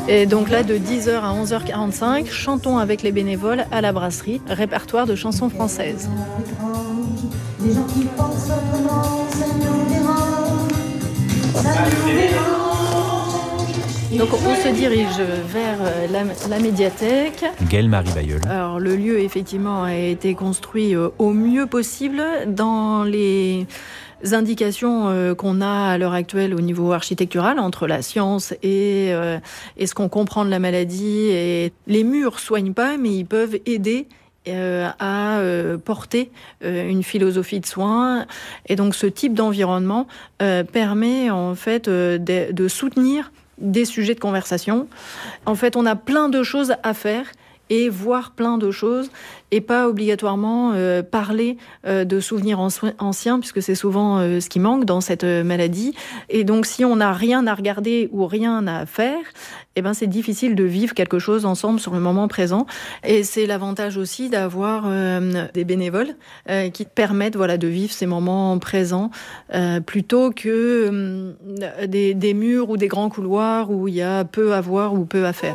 Et donc là, de 10h à 11h45, chantons avec les bénévoles à la brasserie, répertoire de chansons françaises. Les gens qui pensent autrement, ça nous dérange, ça nous dérange. Donc on se dirige vers la médiathèque. Gaëlle-Marie Bailleul. Alors le lieu effectivement a été construit au mieux possible dans les indications qu'on a à l'heure actuelle au niveau architectural entre la science et ce qu'on comprend de la maladie. Et les murs soignent pas, mais ils peuvent aider à porter une philosophie de soins. Et donc ce type d'environnement permet en fait de soutenir des sujets de conversation. En fait, on a plein de choses à faire et voir plein de choses et pas obligatoirement parler de souvenirs anciens, puisque c'est souvent ce qui manque dans cette maladie. Et donc, si on n'a rien à regarder ou rien à faire, eh ben, c'est difficile de vivre quelque chose ensemble sur le moment présent. Et c'est l'avantage aussi d'avoir des bénévoles qui permettent de vivre ces moments présents plutôt que des murs ou des grands couloirs où il y a peu à voir ou peu à faire.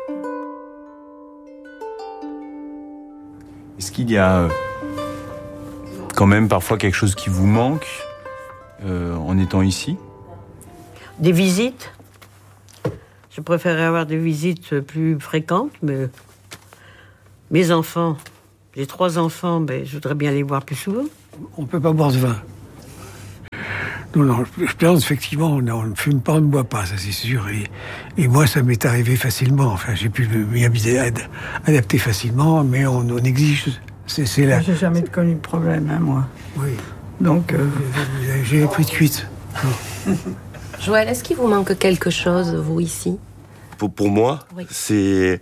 Est-ce qu'il y a quand même parfois quelque chose qui vous manque en étant ici ? Des visites. Je préférerais avoir des visites plus fréquentes, mais mes enfants, j'ai 3 enfants, je voudrais bien les voir plus souvent. On ne peut pas boire de vin. Non, je plaisante, effectivement, on ne fume pas, on ne boit pas, ça c'est sûr. Et moi, ça m'est arrivé facilement. Enfin, j'ai pu m'y adapter facilement, mais on exige. C'est là. J'ai jamais connu de problème, moi. Oui. Donc, j'ai pris de cuite. Joël, est-ce qu'il vous manque quelque chose, vous, ici ? Pour moi, oui. C'est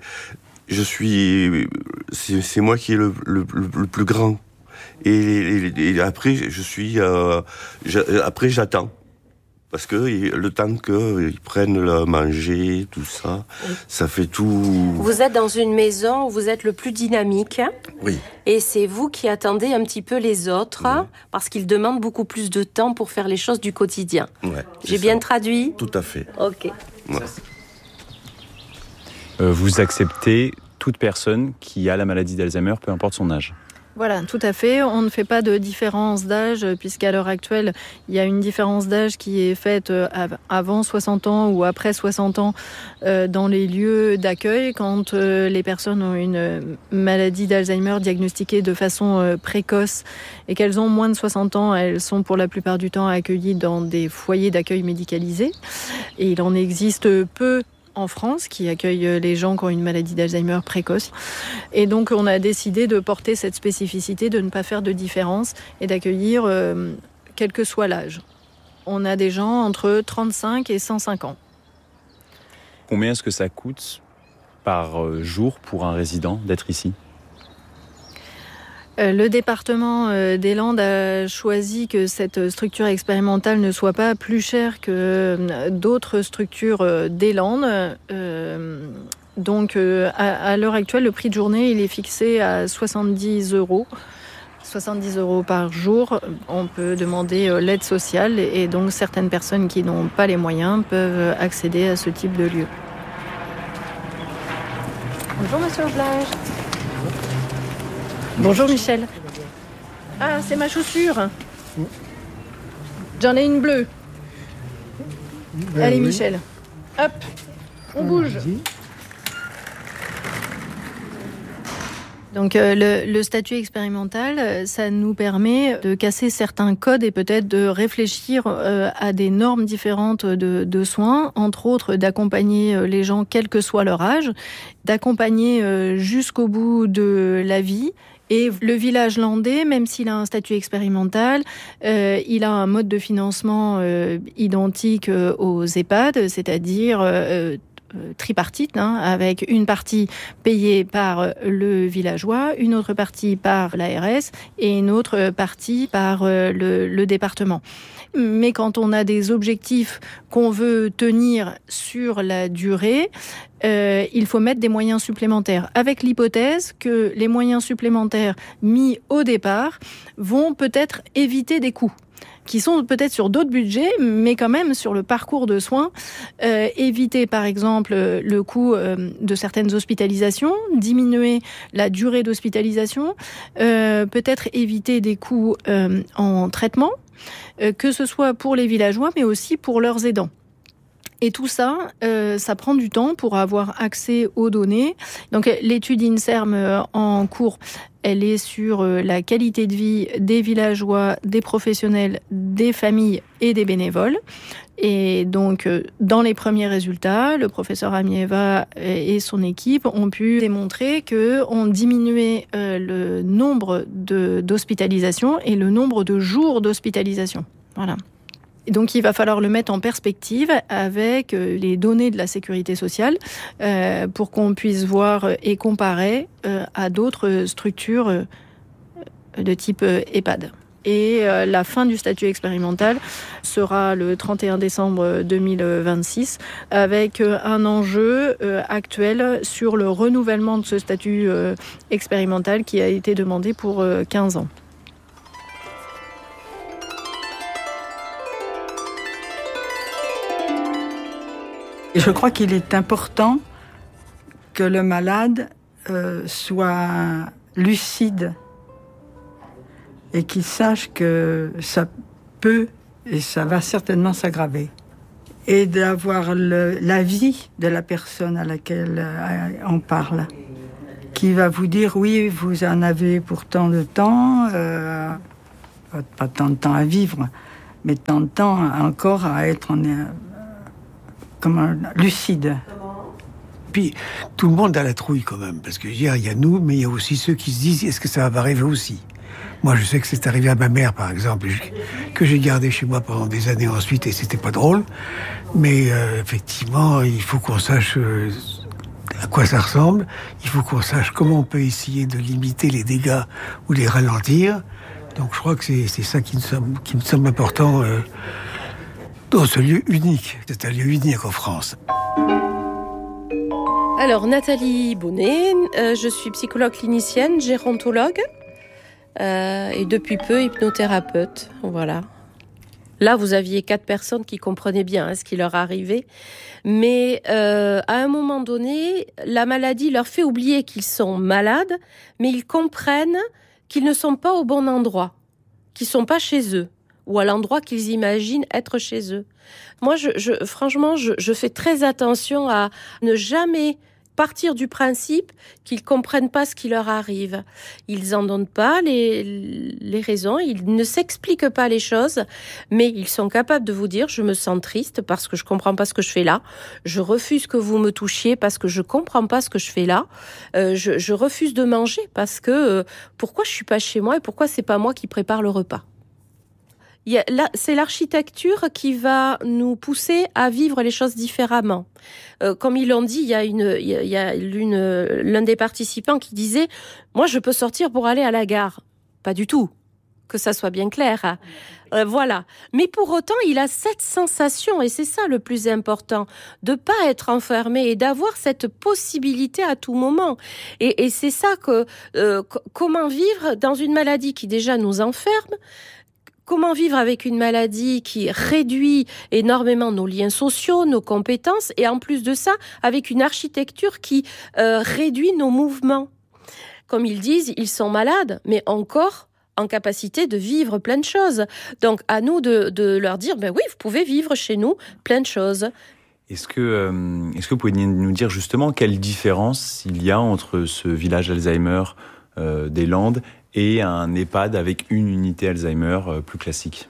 moi qui est le plus grand. Et après, après, j'attends. Parce que le temps qu'ils prennent le manger, tout ça, oui. Ça fait tout... Vous êtes dans une maison où vous êtes le plus dynamique. Oui. Et c'est vous qui attendez un petit peu les autres, oui. Parce qu'ils demandent beaucoup plus de temps pour faire les choses du quotidien. Ouais, j'ai bien traduit ? Tout à fait. Ok. Ouais. Vous acceptez toute personne qui a la maladie d'Alzheimer, peu importe son âge ? Voilà, tout à fait. On ne fait pas de différence d'âge, puisqu'à l'heure actuelle, il y a une différence d'âge qui est faite avant 60 ans ou après 60 ans dans les lieux d'accueil. Quand les personnes ont une maladie d'Alzheimer diagnostiquée de façon précoce et qu'elles ont moins de 60 ans, elles sont pour la plupart du temps accueillies dans des foyers d'accueil médicalisés. Et il en existe peu en France, qui accueille les gens qui ont une maladie d'Alzheimer précoce. Et donc, on a décidé de porter cette spécificité, de ne pas faire de différence et d'accueillir quel que soit l'âge. On a des gens entre 35 et 105 ans. Combien est-ce que ça coûte par jour pour un résident d'être ici ? Le département des Landes a choisi que cette structure expérimentale ne soit pas plus chère que d'autres structures des Landes. Donc, à l'heure actuelle, le prix de journée, il est fixé à 70 €. 70 € par jour. On peut demander l'aide sociale et donc certaines personnes qui n'ont pas les moyens peuvent accéder à ce type de lieu. Bonjour, monsieur Oblage. Bonjour Michel. Ah, c'est ma chaussure. J'en ai une bleue. Allez Michel. Hop, on bouge. Donc le statut expérimental, ça nous permet de casser certains codes et peut-être de réfléchir à des normes différentes de soins, entre autres d'accompagner les gens quel que soit leur âge, d'accompagner jusqu'au bout de la vie. Et le village landais, même s'il a un statut expérimental, il a un mode de financement identique aux EHPAD, c'est-à-dire tripartite, avec une partie payée par le villageois, une autre partie par l'ARS et une autre partie par le département. Mais quand on a des objectifs qu'on veut tenir sur la durée, il faut mettre des moyens supplémentaires, avec l'hypothèse que les moyens supplémentaires mis au départ vont peut-être éviter des coûts. qui sont peut-être sur d'autres budgets, mais quand même sur le parcours de soins. Éviter, par exemple, le coût de certaines hospitalisations, diminuer la durée d'hospitalisation, peut-être éviter des coûts en traitement, que ce soit pour les villageois, mais aussi pour leurs aidants. Et tout ça, ça prend du temps pour avoir accès aux données. Donc l'étude INSERM en cours, elle est sur la qualité de vie des villageois, des professionnels, des familles et des bénévoles. Et donc, dans les premiers résultats, le professeur Amieva et son équipe ont pu démontrer qu'on diminuait le nombre d'hospitalisations et le nombre de jours d'hospitalisation. Voilà. Et donc, il va falloir le mettre en perspective avec les données de la sécurité sociale pour qu'on puisse voir et comparer à d'autres structures de type EHPAD. Et la fin du statut expérimental sera le 31 décembre 2026 avec un enjeu actuel sur le renouvellement de ce statut expérimental qui a été demandé pour 15 ans. Je crois qu'il est important que le malade soit lucide et qu'il sache que ça peut et ça va certainement s'aggraver. Et d'avoir l'avis de la personne à laquelle on parle, qui va vous dire oui, vous en avez pour tant de temps, pas tant de temps à vivre, mais tant de temps encore à être lucide. Puis, tout le monde a la trouille quand même, parce que il y a nous, mais il y a aussi ceux qui se disent, est-ce que ça va arriver aussi ? Moi, je sais que c'est arrivé à ma mère, par exemple, que j'ai gardé chez moi pendant des années ensuite, et c'était pas drôle. Mais effectivement, il faut qu'on sache à quoi ça ressemble. Il faut qu'on sache comment on peut essayer de limiter les dégâts ou les ralentir. Donc, je crois que c'est ça qui me semble important dans ce lieu unique. C'est un lieu unique en France. Alors, Nathalie Bonnet, je suis psychologue clinicienne, gérontologue et depuis peu hypnothérapeute. Voilà. Là, vous aviez 4 personnes qui comprenaient bien ce qui leur arrivait. Mais à un moment donné, la maladie leur fait oublier qu'ils sont malades, mais ils comprennent qu'ils ne sont pas au bon endroit, qu'ils ne sont pas chez eux, ou à l'endroit qu'ils imaginent être chez eux. Moi, franchement, je fais très attention à ne jamais partir du principe qu'ils comprennent pas ce qui leur arrive. Ils en donnent pas les raisons, ils ne s'expliquent pas les choses, mais ils sont capables de vous dire je me sens triste parce que je comprends pas ce que je fais là, je refuse que vous me touchiez parce que je comprends pas ce que je fais là, je refuse de manger parce que pourquoi je suis pas chez moi et pourquoi c'est pas moi qui prépare le repas. C'est l'architecture qui va nous pousser à vivre les choses différemment. Comme ils l'ont dit, il y a l'un des participants qui disait « Moi, je peux sortir pour aller à la gare. » Pas du tout, que ça soit bien clair. Voilà. Mais pour autant, il a cette sensation, et c'est ça le plus important, de pas être enfermé et d'avoir cette possibilité à tout moment. Et c'est ça que comment vivre dans une maladie qui déjà nous enferme. Comment vivre avec une maladie qui réduit énormément nos liens sociaux, nos compétences, et en plus de ça, avec une architecture qui réduit nos mouvements. Comme ils disent, ils sont malades, mais encore en capacité de vivre plein de choses. Donc, à nous de leur dire, ben oui, vous pouvez vivre chez nous plein de choses. Est-ce que vous pouvez nous dire justement quelle différence il y a entre ce village Alzheimer des Landes et un EHPAD avec une unité Alzheimer plus classique?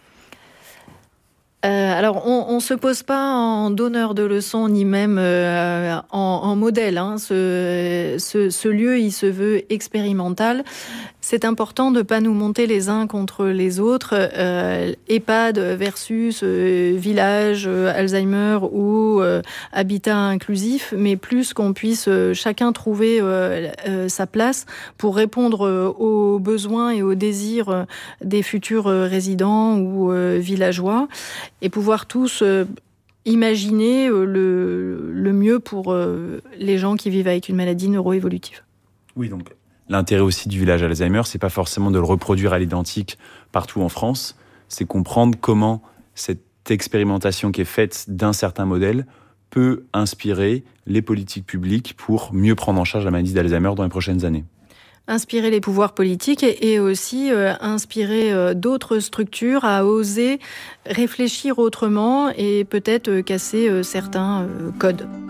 Alors, on ne se pose pas en donneur de leçons, ni même en modèle. Hein. Ce lieu, il se veut expérimental. C'est important de ne pas nous monter les uns contre les autres. EHPAD versus village Alzheimer ou habitat inclusif, mais plus qu'on puisse chacun trouver sa place pour répondre aux besoins et aux désirs des futurs résidents ou villageois, et pouvoir tous imaginer le mieux pour les gens qui vivent avec une maladie neuroévolutive. Oui, donc l'intérêt aussi du village Alzheimer, c'est pas forcément de le reproduire à l'identique partout en France, c'est comprendre comment cette expérimentation qui est faite d'un certain modèle peut inspirer les politiques publiques pour mieux prendre en charge la maladie d'Alzheimer dans les prochaines années. Inspirer les pouvoirs politiques et aussi inspirer d'autres structures à oser réfléchir autrement et peut-être casser certains codes.